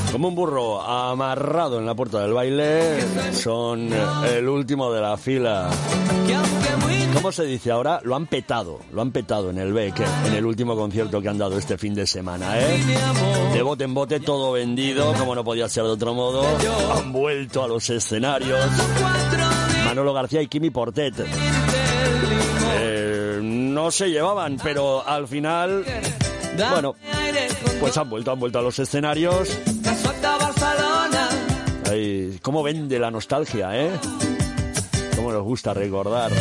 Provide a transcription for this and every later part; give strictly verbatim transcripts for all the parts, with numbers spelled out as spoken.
Como un burro amarrado en la puerta del baile, son el último de la fila. ¿Cómo se dice ahora? Lo han petado, lo han petado en el B E C, en el último concierto que han dado este fin de semana, ¿eh? De bote en bote, todo vendido, como no podía ser de otro modo. Han vuelto a los escenarios. Manolo García y Quimi Portet. Eh, no se llevaban, pero al final, bueno, pues han vuelto, han vuelto a los escenarios. Ay, cómo vende la nostalgia, ¿eh? Cómo nos gusta recordar.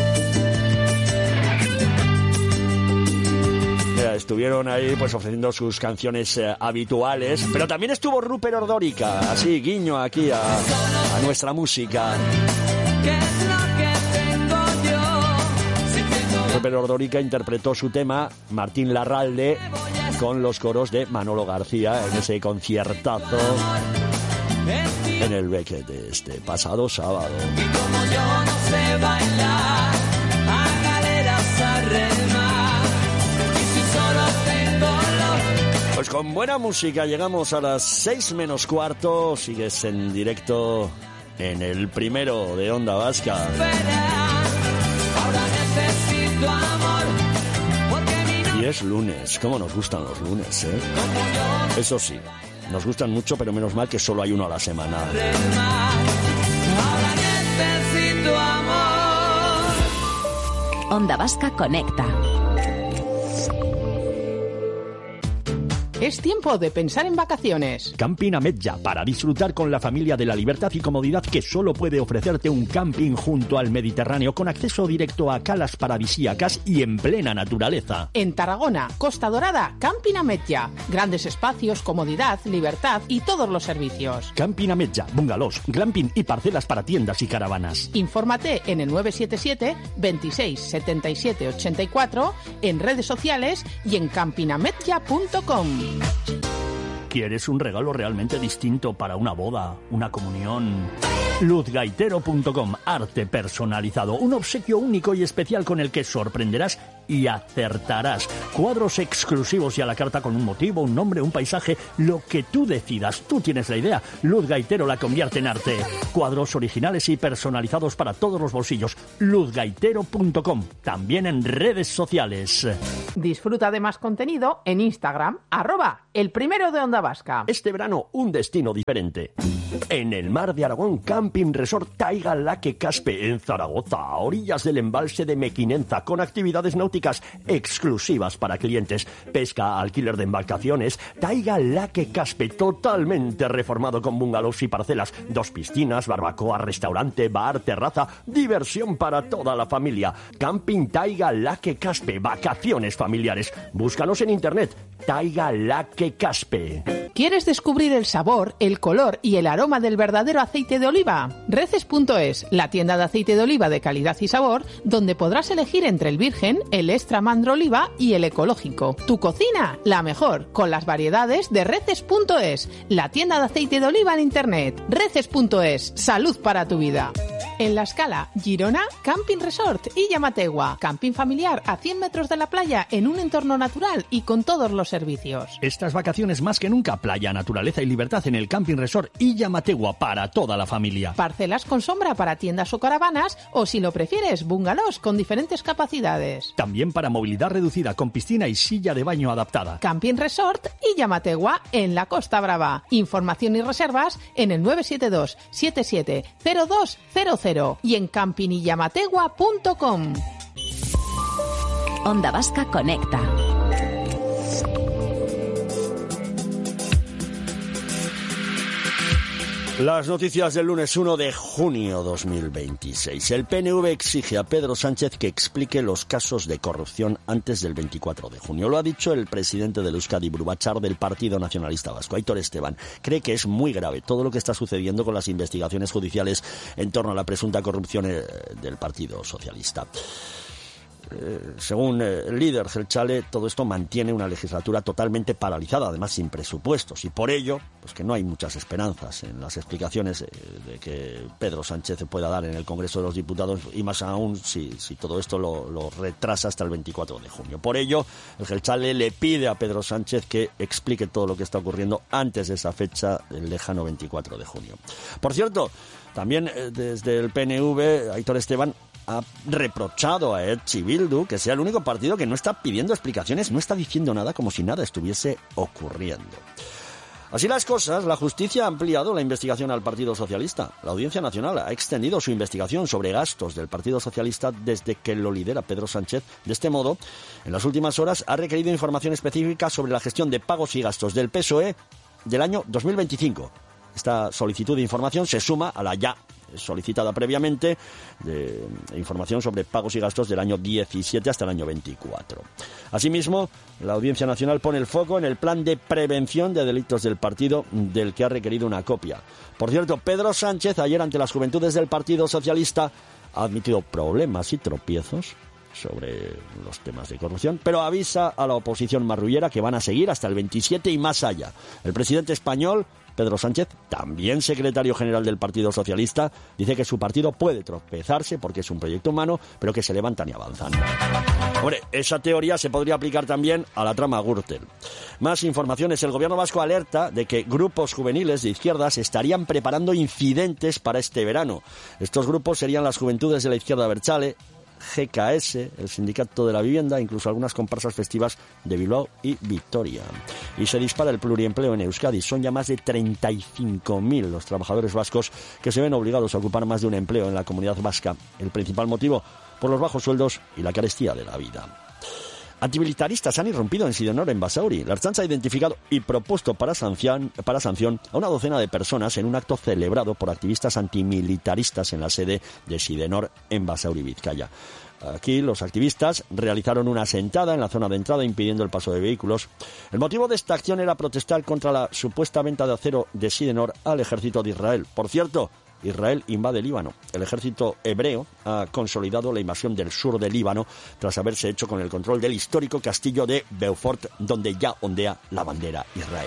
Mira, estuvieron ahí pues ofreciendo sus canciones eh, habituales, pero también estuvo Rupert Ordórica, así guiño aquí a, a nuestra música. Rupert Ordórica interpretó su tema Martín Larralde con los coros de Manolo García en ese conciertazo en el B E C de este pasado sábado. Y como yo no sé bailar a galeras a remar, y si solo tengo los... Pues con buena música llegamos a las seis menos cuarto. Sigues en directo en el primero de Onda Vasca. Ahora necesito amor, porque mi Y es lunes. ¿Cómo nos gustan los lunes, eh? Eso sí, nos gustan mucho, pero menos mal que solo hay uno a la semana. ahora necesito amor. Onda Vasca conecta. Es tiempo de pensar en vacaciones. Camping Ametlla, para disfrutar con la familia de la libertad y comodidad que solo puede ofrecerte un camping junto al Mediterráneo, con acceso directo a calas paradisíacas y en plena naturaleza. En Tarragona, Costa Dorada, Camping Ametlla. Grandes espacios, comodidad, libertad y todos los servicios. Camping Ametlla, bungalows, glamping y parcelas para tiendas y caravanas. Infórmate en el nueve siete siete, veintiséis, setenta y siete, ochenta y cuatro, en redes sociales y en camping ametlla punto com. ¿Quieres un regalo realmente distinto para una boda, una comunión? luz gaitero punto com, arte personalizado, un obsequio único y especial con el que sorprenderás y acertarás. Cuadros exclusivos y a la carta con un motivo, un nombre, un paisaje, lo que tú decidas. Tú tienes la idea. Luz Gaitero la convierte en arte. Cuadros originales y personalizados para todos los bolsillos. luz gaitero punto com, también en redes sociales. Disfruta de más contenido en Instagram, arroba el primero de Onda Vasca. Este verano, un destino diferente. En el mar de Aragón, Camping Resort Taiga Laque Caspe, en Zaragoza, a orillas del embalse de Mequinenza, con actividades náuticas exclusivas para clientes, pesca, alquiler de embarcaciones. Taiga Laque Caspe, totalmente reformado con bungalows y parcelas, dos piscinas, barbacoa, restaurante, bar, terraza, diversión para toda la familia. Camping Taiga Laque Caspe, vacaciones familiares. Búscanos en internet, Taiga Laque Caspe. ¿Quieres descubrir el sabor, el color y el aroma del verdadero aceite de oliva? Reces punto es, la tienda de aceite de oliva de calidad y sabor, donde podrás elegir entre el virgen, el extra mandro oliva y el ecológico. Tu cocina, la mejor, con las variedades de Reces punto es, la tienda de aceite de oliva en internet. Reces punto es, salud para tu vida. En La Escala, Girona, Camping Resort y Llamategua, camping familiar a cien metros de la playa en un entorno natural y con todos los servicios. Estas vacaciones más que nunca, playa, naturaleza y libertad en el Camping Resort y Llamategua para toda la familia. Parcelas con sombra para tiendas o caravanas, o si lo prefieres, bungalows con diferentes capacidades. También para movilidad reducida con piscina y silla de baño adaptada. Camping Resort y Llamategua en la Costa Brava. Información y reservas en el nueve siete dos, siete siete cero dos cero cero y en camping y llamategua punto com. Onda Vasca conecta. Las noticias del lunes uno de junio dos mil veintiséis. El P N V exige a Pedro Sánchez que explique los casos de corrupción antes del veinticuatro de junio. Lo ha dicho el presidente del Euskadi Buru Batzar del Partido Nacionalista Vasco, Aitor Esteban. Cree que es muy grave todo lo que está sucediendo con las investigaciones judiciales en torno a la presunta corrupción del Partido Socialista. eh, según eh, el líder Jeltzale, todo esto mantiene una legislatura totalmente paralizada, además sin presupuestos, y por ello, pues que no hay muchas esperanzas en las explicaciones eh, de que Pedro Sánchez pueda dar en el Congreso de los Diputados, y más aún si, si todo esto lo, lo retrasa hasta el veinticuatro de junio. Por ello, el Jeltzale le pide a Pedro Sánchez que explique todo lo que está ocurriendo antes de esa fecha, el lejano veinticuatro de junio. Por cierto, también eh, desde el P N V, Aitor Esteban ha reprochado a Etxe Bildu que sea el único partido que no está pidiendo explicaciones, no está diciendo nada, como si nada estuviese ocurriendo. Así las cosas, la justicia ha ampliado la investigación al Partido Socialista. La Audiencia Nacional ha extendido su investigación sobre gastos del Partido Socialista desde que lo lidera Pedro Sánchez. De este modo, en las últimas horas ha requerido información específica sobre la gestión de pagos y gastos del P S O E del año dos mil veinticinco. Esta solicitud de información se suma a la ya solicitada previamente de información sobre pagos y gastos del año diecisiete hasta el año veinticuatro. Asimismo, la Audiencia Nacional pone el foco en el plan de prevención de delitos del partido, del que ha requerido una copia. Por cierto, Pedro Sánchez, ayer ante las juventudes del Partido Socialista, ha admitido problemas y tropiezos sobre los temas de corrupción, pero avisa a la oposición marrullera que van a seguir hasta el veintisiete y más allá. El presidente español, Pedro Sánchez, también secretario general del Partido Socialista, dice que su partido puede tropezarse porque es un proyecto humano, pero que se levantan y avanzan. Hombre, esa teoría se podría aplicar también a la trama Gürtel. Más informaciones. El gobierno vasco alerta de que grupos juveniles de izquierdas estarían preparando incidentes para este verano. Estos grupos serían las Juventudes de la Izquierda Abertzale, G K S, el Sindicato de la Vivienda, incluso algunas comparsas festivas de Bilbao y Vitoria. Y se dispara el pluriempleo en Euskadi. Son ya más de treinta y cinco mil los trabajadores vascos que se ven obligados a ocupar más de un empleo en la comunidad vasca. El principal motivo, por los bajos sueldos y la carestía de la vida. Antimilitaristas han irrumpido en Sidenor, en Basauri. La Ertzaintza ha identificado y propuesto para sanción, para sanción a una docena de personas en un acto celebrado por activistas antimilitaristas en la sede de Sidenor, en Basauri, Vizcaya. Aquí los activistas realizaron una sentada en la zona de entrada impidiendo el paso de vehículos. El motivo de esta acción era protestar contra la supuesta venta de acero de Sidenor al ejército de Israel. Por cierto, Israel invade Líbano. El ejército hebreo ha consolidado la invasión del sur de Líbano tras haberse hecho con el control del histórico castillo de Beaufort, donde ya ondea la bandera israelí.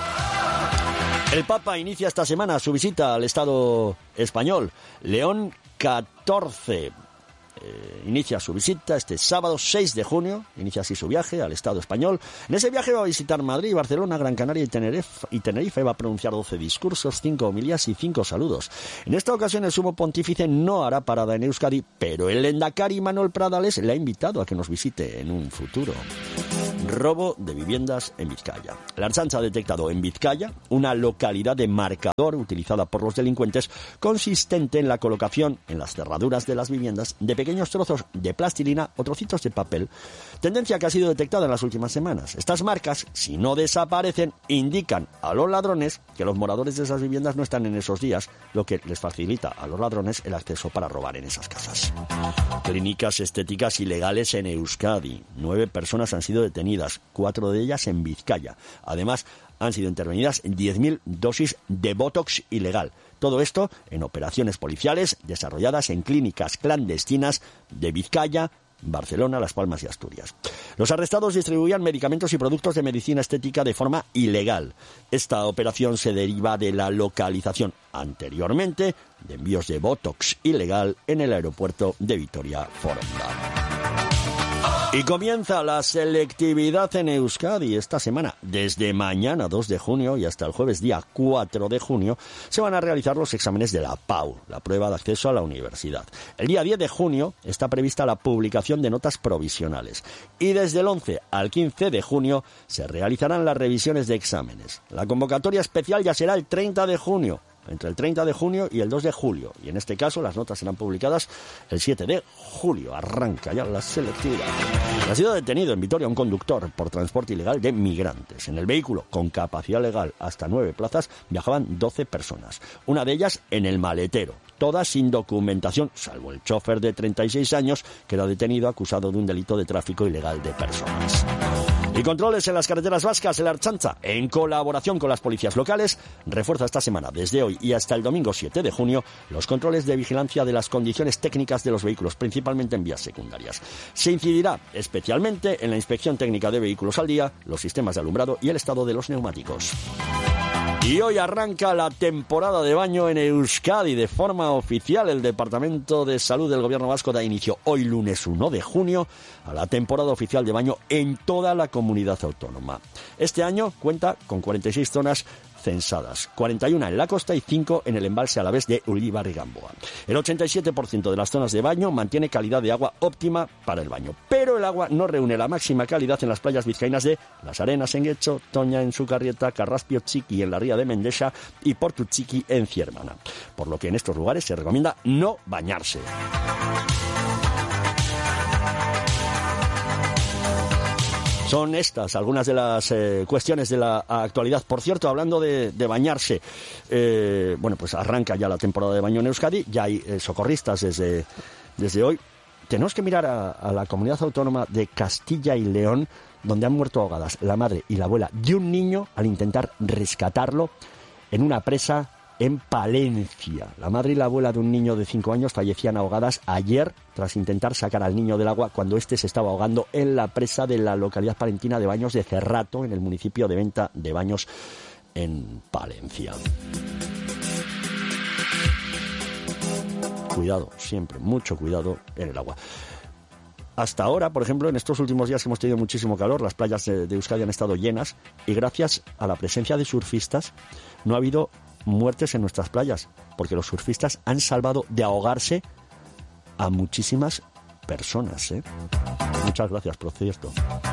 El Papa inicia esta semana su visita al Estado español. León catorce Eh, inicia su visita este sábado seis de junio, inicia así su viaje al Estado español. En ese viaje va a visitar Madrid, Barcelona, Gran Canaria y Tenerife, y Tenerife va a pronunciar doce discursos, cinco homilías y cinco saludos. En esta ocasión el sumo pontífice no hará parada en Euskadi, pero el lehendakari Manuel Pradales le ha invitado a que nos visite en un futuro. Robo de viviendas en Vizcaya. La Ertzaintza ha detectado en Vizcaya una localidad de marcador utilizada por los delincuentes consistente en la colocación en las cerraduras de las viviendas de pequeños trozos de plastilina o trocitos de papel, tendencia que ha sido detectada en las últimas semanas. Estas marcas, si no desaparecen, indican a los ladrones que los moradores de esas viviendas no están en esos días, lo que les facilita a los ladrones el acceso para robar en esas casas. Clínicas estéticas ilegales en Euskadi. Nueve personas han sido detenidas, cuatro de ellas en Vizcaya. Además, han sido intervenidas diez mil dosis de Botox ilegal. Todo esto en operaciones policiales desarrolladas en clínicas clandestinas de Vizcaya, Barcelona, Las Palmas y Asturias. Los arrestados distribuían medicamentos y productos de medicina estética de forma ilegal. Esta operación se deriva de la localización anteriormente de envíos de Botox ilegal en el aeropuerto de Vitoria-Foronda. Y comienza la selectividad en Euskadi esta semana. Desde mañana dos de junio y hasta el jueves día cuatro de junio se van a realizar los exámenes de la P A U, la prueba de acceso a la universidad. El día diez de junio está prevista la publicación de notas provisionales. Y desde el once al quince de junio se realizarán las revisiones de exámenes. La convocatoria especial ya será el treinta de junio. Entre el treinta de junio y el dos de julio. Y en este caso las notas serán publicadas el siete de julio. Arranca ya la selectividad. Ha sido detenido en Vitoria un conductor por transporte ilegal de migrantes. En el vehículo, con capacidad legal hasta nueve plazas, viajaban doce personas. Una de ellas en el maletero. Todas sin documentación, salvo el chofer de treinta y seis años, que era detenido acusado de un delito de tráfico ilegal de personas. Y controles en las carreteras vascas. La Ertzaintza, en colaboración con las policías locales, refuerza esta semana, desde hoy y hasta el domingo siete de junio, los controles de vigilancia de las condiciones técnicas de los vehículos, principalmente en vías secundarias. Se incidirá especialmente en la inspección técnica de vehículos al día, los sistemas de alumbrado y el estado de los neumáticos. Y hoy arranca la temporada de baño en Euskadi. De forma oficial, el Departamento de Salud del Gobierno Vasco da inicio hoy lunes uno de junio a la temporada oficial de baño en toda la comunidad autónoma. Este año cuenta con cuarenta y seis zonas censadas, cuarenta y una en la costa y cinco en el embalse alavés de Ullíbar y Gamboa. El ochenta y siete por ciento de las zonas de baño mantiene calidad de agua óptima para el baño, pero el agua no reúne la máxima calidad en las playas vizcaínas de Las Arenas en Guecho, Toña en Sucarrieta, Carraspio Txiki en la ría de Mendexa y Portu Txiki en Ciermana, por lo que en estos lugares se recomienda no bañarse. Son estas algunas de las eh, cuestiones de la actualidad. Por cierto, hablando de, de bañarse, eh, bueno, pues arranca ya la temporada de baño en Euskadi, ya hay eh, socorristas desde, desde hoy. Tenemos que mirar a, a la comunidad autónoma de Castilla y León, donde han muerto ahogadas la madre y la abuela de un niño al intentar rescatarlo en una presa en Palencia. La madre y la abuela de un niño de cinco años fallecían ahogadas ayer tras intentar sacar al niño del agua cuando éste se estaba ahogando en la presa de la localidad palentina de Baños de Cerrato, en el municipio de Venta de Baños, en Palencia. Cuidado, siempre, mucho cuidado en el agua. Hasta ahora, por ejemplo, en estos últimos días que hemos tenido muchísimo calor, las playas de, de Euskadi han estado llenas y gracias a la presencia de surfistas no ha habido muertes en nuestras playas, porque los surfistas han salvado de ahogarse a muchísimas personas, ¿eh? Muchas gracias, por cierto.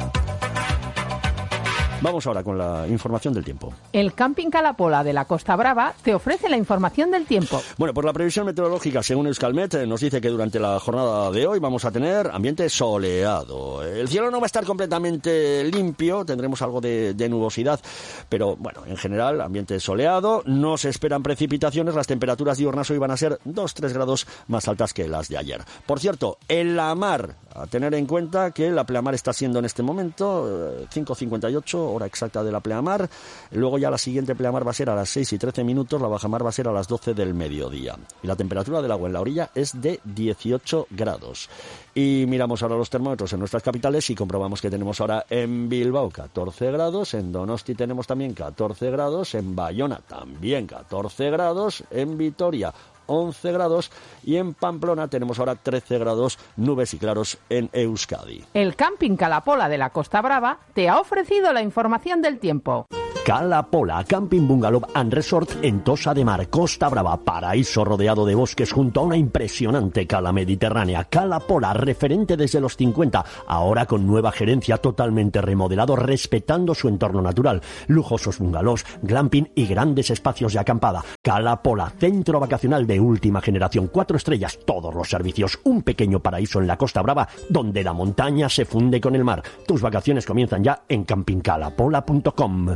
Vamos ahora con la información del tiempo. El Camping Calapola de la Costa Brava te ofrece la información del tiempo. Bueno, pues la previsión meteorológica, según Euskalmet, nos dice que durante la jornada de hoy vamos a tener ambiente soleado. El cielo no va a estar completamente limpio, tendremos algo de, de nubosidad, pero bueno, en general, ambiente soleado. No se esperan precipitaciones, las temperaturas diurnas hoy van a ser dos a tres grados más altas que las de ayer. Por cierto, en la mar, a tener en cuenta que la pleamar está siendo en este momento cinco cincuenta y ocho, hora exacta de la pleamar. Luego ya la siguiente pleamar va a ser a las seis y trece minutos, la bajamar va a ser a las doce del mediodía. Y la temperatura del agua en la orilla es de dieciocho grados. Y miramos ahora los termómetros en nuestras capitales y comprobamos que tenemos ahora en Bilbao catorce grados, en Donosti tenemos también catorce grados, en Bayona también catorce grados, en Vitoria once grados y en Pamplona tenemos ahora trece grados, nubes y claros en Euskadi. El Camping Calapola de la Costa Brava te ha ofrecido la información del tiempo. Calapola, Camping Bungalow and Resort en Tosa de Mar, Costa Brava, paraíso rodeado de bosques junto a una impresionante cala mediterránea. Calapola, referente desde los cincuenta, ahora con nueva gerencia, totalmente remodelado, respetando su entorno natural. Lujosos bungalows, glamping y grandes espacios de acampada. Calapola, centro vacacional de última generación, cuatro estrellas, todos los servicios, un pequeño paraíso en la Costa Brava, donde la montaña se funde con el mar. Tus vacaciones comienzan ya en camping calapola punto com.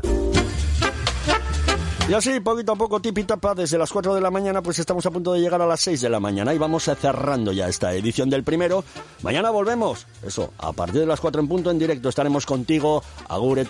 Y así, poquito a poco, tipi-tapa, desde las cuatro de la mañana, pues estamos a punto de llegar a las seis de la mañana y vamos cerrando ya esta edición del primero. Mañana volvemos, eso, a partir de las cuatro en punto en directo estaremos contigo. Agur eta